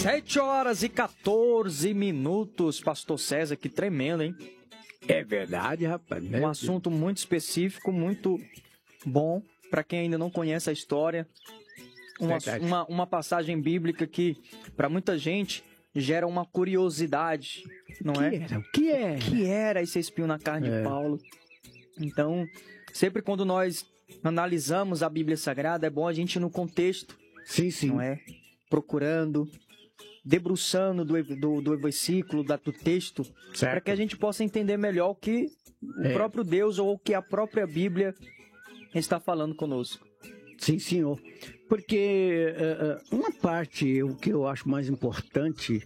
7h14, Pastor César, que tremendo, hein? É verdade, rapaz. Um assunto muito específico, muito bom, para quem ainda não conhece a história. Uma passagem bíblica que, para muita gente, gera uma curiosidade, não é? O que é? O que era esse espinho na carne de Paulo? Então, sempre quando nós analisamos a Bíblia Sagrada, é bom a gente ir no contexto, Sim. não é? Procurando, debruçando do versículo, do texto, para que a gente possa entender melhor o que o próprio Deus ou o que a própria Bíblia está falando conosco. Sim, senhor. Porque uma parte, o que eu acho mais importante,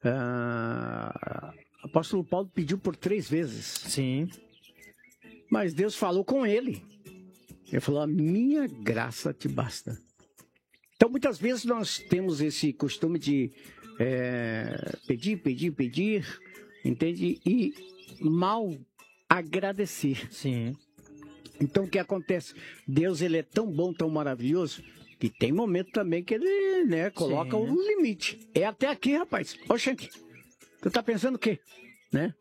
o apóstolo Paulo pediu por 3 vezes. Sim. Mas Deus falou com ele. Ele falou, a minha graça te basta. Então, muitas vezes nós temos esse costume de pedir, entende? E mal agradecer. Sim. Então, o que acontece? Deus, ele é tão bom, tão maravilhoso, que tem momento também que ele, né, coloca o limite. É até aqui, rapaz. Oxente, tu tá pensando o quê? Né?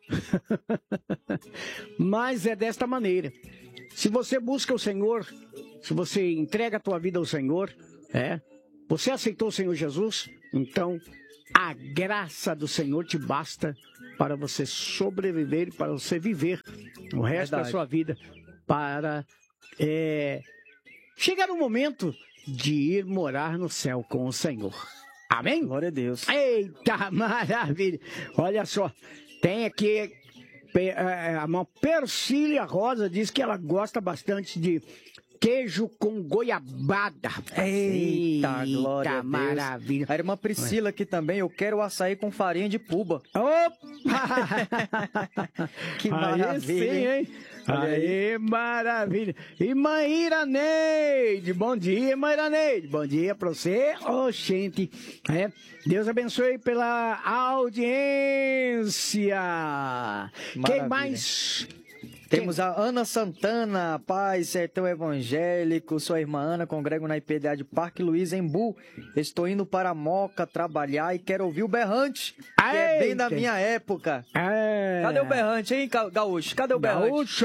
Mas é desta maneira. Se você busca o Senhor, se você entrega a tua vida ao Senhor, você aceitou o Senhor Jesus, então a graça do Senhor te basta para você sobreviver, para você viver o resto da sua vida, para chegar o momento de ir morar no céu com o Senhor. Amém? Glória a Deus. Eita, maravilha! Olha só, tem aqui a Persília Rosa, diz que ela gosta bastante de queijo com goiabada. Eita, glória a Deus. Maravilha. A irmã Priscila aqui também, eu quero açaí com farinha de puba. Opa! Que maravilha, sim, hein? Aí, maravilha. E mãe Iraneide, bom dia, mãe Iraneide. Bom dia pra você. Gente, Deus abençoe pela audiência. Maravilha. Quem mais? Temos a Ana Santana, Paz, Sertão Evangélico, sua irmã Ana, congrego na IPDA de Parque Luiz, Embu. Estou indo para Moca trabalhar e quero ouvir o berrante, que é bem da minha época. Cadê o berrante, hein, Gaúcho? Cadê o berrante? Gaúcho!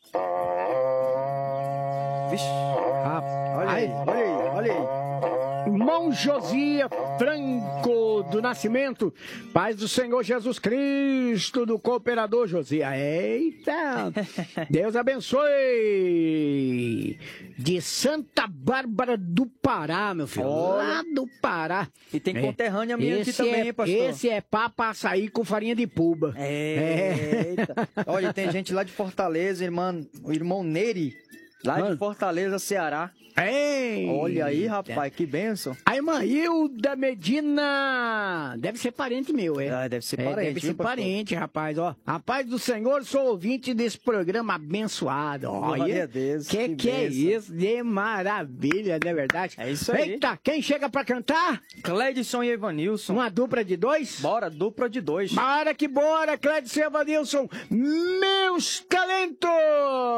Vixe, olha aí. Irmão Josias Franco do Nascimento, paz do Senhor Jesus Cristo, do cooperador Josias. Eita! Deus abençoe! De Santa Bárbara do Pará, meu filho. Lá do Pará. E tem conterrânea minha aqui também, pastor. Esse é papa açaí com farinha de puba. Eita! Olha, tem gente lá de Fortaleza, o irmão Neri, lá de Fortaleza, Ceará. Olha aí, rapaz, que bênção. A irmã Hilda Medina, deve ser parente meu, deve ser parente. Deve ser parente, rapaz, ó. A paz do Senhor, sou ouvinte desse programa abençoado. Glória a Deus. Que é isso? De maravilha, não é verdade? É isso aí. Eita, quem chega pra cantar? Cledson e Evanilson. Uma dupla de 2? Bora, dupla de 2. Bora que bora, Cledson e Evanilson. Meus talentos!